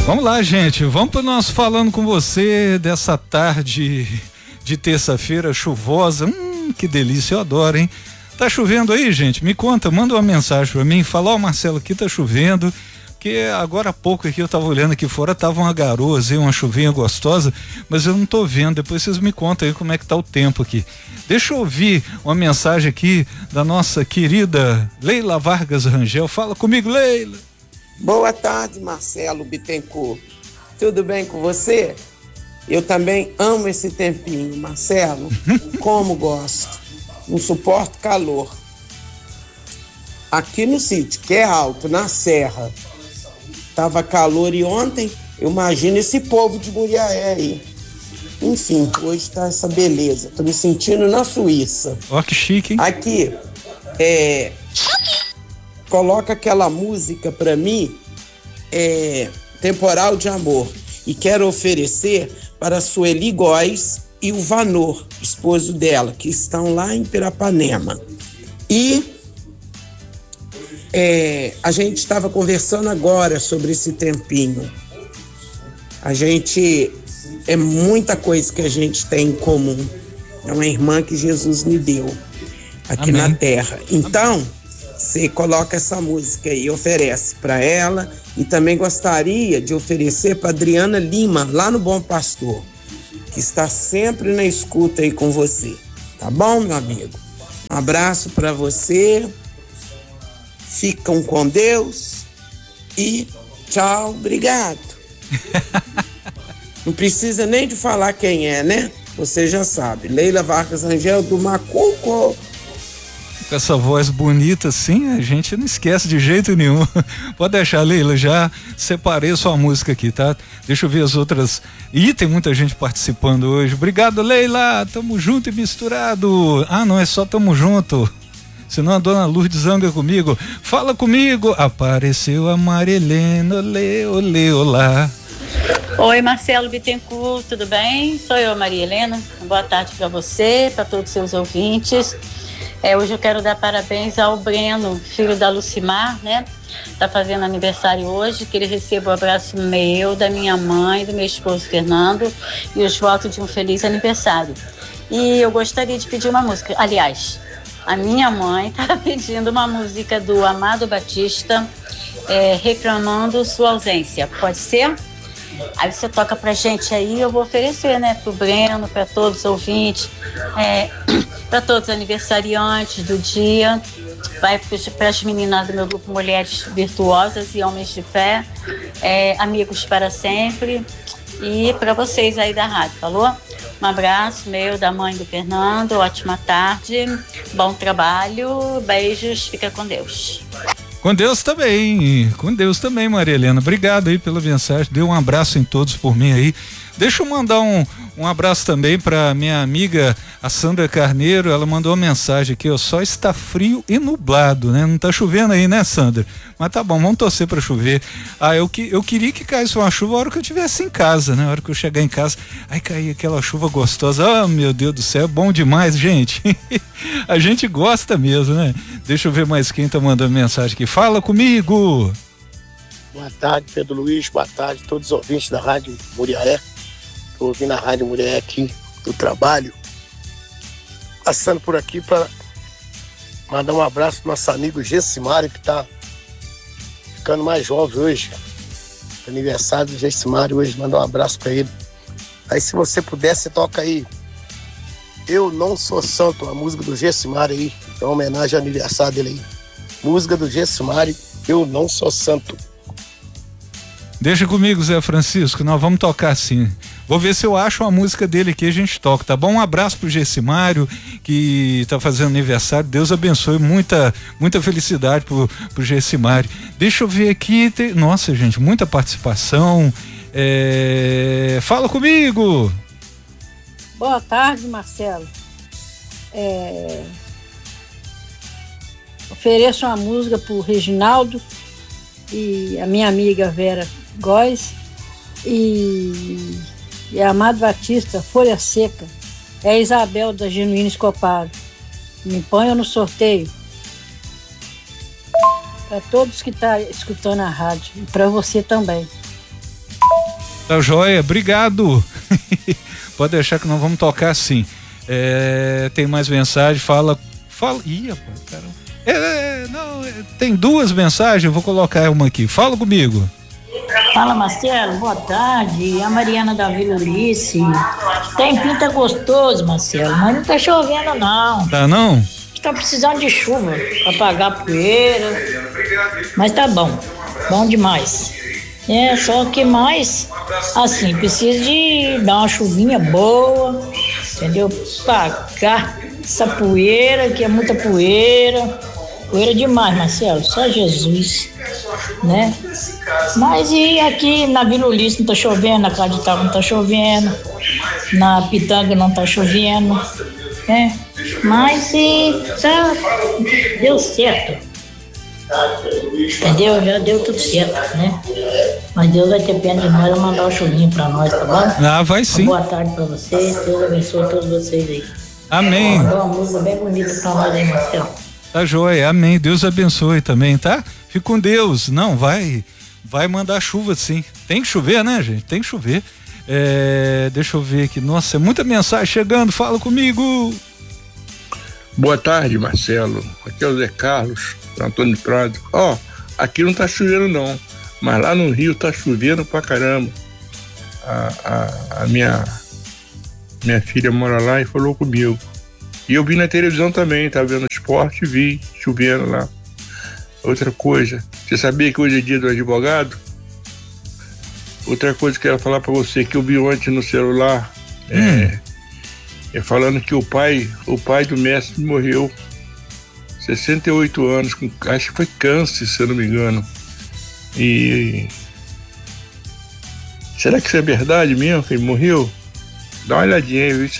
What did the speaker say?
Vamos lá, gente, vamos para nós falando com você dessa tarde de terça-feira chuvosa. Que delícia, eu adoro, hein? Tá chovendo aí, gente? Me conta, manda uma mensagem para mim, fala, Marcelo, aqui tá chovendo, porque agora há pouco aqui eu tava olhando aqui fora, tava uma garoa, uma chuvinha gostosa, mas eu não tô vendo, depois vocês me contam aí como é que tá o tempo aqui. Deixa eu ouvir uma mensagem aqui da nossa querida Leila Vargas Rangel. Fala comigo, Leila. Boa tarde, Marcelo Bittencourt. Tudo bem com você? Eu também amo esse tempinho, Marcelo. Como gosto. Não suporto calor. Aqui no sítio, que é alto, na serra, tava calor e ontem, eu imagino esse povo de Muriaé aí. Enfim, hoje tá essa beleza. Tô me sentindo na Suíça. Ó, que chique, hein? Aqui, coloca aquela música pra mim, Temporal de Amor. E quero oferecer para a Sueli Góes e o Vanor, esposo dela, que estão lá em Pirapanema. E a gente estava conversando agora sobre esse tempinho. É muita coisa que a gente tem em comum. É uma irmã que Jesus me deu aqui Amém. Na terra. Então, você coloca essa música aí, oferece para ela, e também gostaria de oferecer para Adriana Lima, lá no Bom Pastor, que está sempre na escuta aí com você. Tá bom, meu amigo? Um abraço para você. Ficam com Deus e tchau, obrigado. Não precisa nem de falar quem é, né? Você já sabe. Leila Vargas Rangel do Macuco. Com essa voz bonita assim, a gente não esquece de jeito nenhum. Pode deixar, Leila, já separei sua música aqui, tá? Deixa eu ver as outras. Ih, tem muita gente participando hoje. Obrigado, Leila, tamo junto e misturado. Ah, não é só tamo junto, senão a dona Lourdes zanga comigo. Fala comigo. Apareceu a Marilena, olê, olê, olá. Oi, Marcelo Bittencourt, tudo bem? Sou eu, Maria Helena. Boa tarde para você, para todos os seus ouvintes. Hoje eu quero dar parabéns ao Breno, filho da Lucimar, né? Tá fazendo aniversário hoje, que ele receba o abraço meu, da minha mãe, do meu esposo Fernando, e os votos de um feliz aniversário. E eu gostaria de pedir uma música. Aliás, a minha mãe tá pedindo uma música do Amado Batista, reclamando sua ausência. Pode ser? Aí você toca pra gente aí, eu vou oferecer, né, pro Breno, para todos os ouvintes, para todos os aniversariantes do dia, vai para as meninas do meu grupo Mulheres Virtuosas e Homens de Fé, amigos para sempre, e para vocês aí da rádio, falou? Um abraço meu, da mãe do Fernando, ótima tarde, bom trabalho, beijos, fica com Deus. Com Deus também, Maria Helena. Obrigado aí pela mensagem. Dê um abraço em todos por mim aí. Deixa eu mandar um abraço também para minha amiga, a Sandra Carneiro. Ela mandou uma mensagem aqui, ó. Só está frio e nublado, né? Não tá chovendo aí, né, Sandra? Mas tá bom, vamos torcer para chover. Eu queria que caísse uma chuva a hora que eu estivesse em casa, né? A hora que eu chegar em casa, aí cair aquela chuva gostosa. Meu Deus do céu, é bom demais, gente. A gente gosta mesmo, né? Deixa eu ver mais quem tá mandando mensagem aqui. Fala comigo. Boa tarde, Pedro Luiz. Boa tarde a todos os ouvintes da Rádio Muriaé. Estou ouvindo a Rádio Muriaé aqui do trabalho. Passando por aqui para mandar um abraço pro nosso amigo Gessimário, que está ficando mais jovem hoje. Aniversário do Gessimário hoje. Mandar um abraço para ele. Aí, se você puder, você toca aí Eu Não Sou Santo, a música do Gessimário aí. É uma homenagem ao aniversário dele aí. Música do Gessimário, Eu Não Sou Santo. Deixa comigo, Zé Francisco, nós vamos tocar sim. Vou ver se eu acho uma música dele aqui, a gente toca, tá bom? Um abraço pro Gessimário, que tá fazendo aniversário. Deus abençoe, muita felicidade pro Gessimário. Deixa eu ver aqui, nossa, gente, muita participação. Fala comigo! Boa tarde, Marcelo. Ofereço uma música pro Reginaldo e a minha amiga Vera Góes e a Amado Batista, Folha Seca. É a Isabel da Genuína Escopado. Me ponham no sorteio. Para todos que estão escutando a rádio e para você também. Tá joia, obrigado. Pode deixar que nós vamos tocar sim. Tem mais mensagem, fala. Ih, rapaz, caramba. Tem duas mensagens, eu vou colocar uma aqui. Fala comigo. Fala, Marcelo, boa tarde. A Mariana da Vila Ulice. Tempinho tá gostoso, Marcelo, mas não tá chovendo não. Tá não? Tá precisando de chuva pra apagar a poeira. Mas tá bom demais. Só que mais, assim, precisa de dar uma chuvinha boa, entendeu? Apagar essa poeira, que é muita poeira. Poeira demais, Marcelo, só Jesus, né? Mas e aqui na Vila Ulice não tá chovendo, na Cadital não tá chovendo, na Pitanga não tá chovendo, né? Mas deu certo, entendeu? Já deu tudo certo, né? Mas Deus vai ter pena de nós e mandar o chuvinho pra nós, tá bom? Vai sim. Boa tarde pra vocês, Deus abençoe todos vocês aí. Amém. Mandou uma música bem bonita pra nós aí, Marcelo. Tá joia, amém. Deus abençoe também, tá? Fique com Deus. Não, vai mandar chuva sim. Tem que chover, né, gente? Tem que chover. Deixa eu ver aqui. Nossa, é muita mensagem chegando. Fala comigo. Boa tarde, Marcelo. Aqui é o Zé Carlos, Antônio Prado. Aqui não tá chovendo não, mas lá no Rio tá chovendo pra caramba. A minha filha mora lá e falou comigo. E eu vi na televisão também, tava vendo esporte e vi chovendo lá. Outra coisa, você sabia que hoje é dia do advogado? Outra coisa que eu quero falar pra você, que eu vi ontem no celular, falando que o pai do mestre morreu, 68 anos, acho que foi câncer, se eu não me engano. E será que isso é verdade mesmo, que ele morreu? Dá uma olhadinha aí,